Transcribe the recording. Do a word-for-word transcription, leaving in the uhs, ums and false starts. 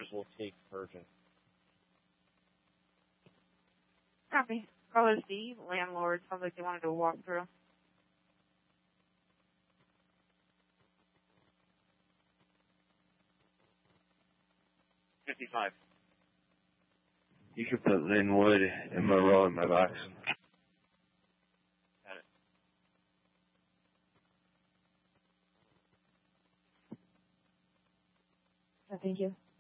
will take urgent. Copy. Call is D. Landlord. Sounds like they wanted to walk through. fifty-five. You should put Linwood and Monroe in my box. Got it. Oh, thank you.